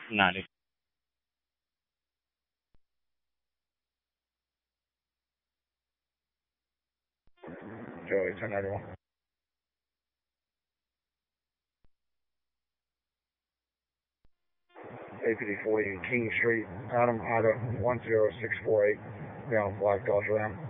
90. Joey 1091. 854 King Street, Adam, Ida 10648, down Black Dodge Ram.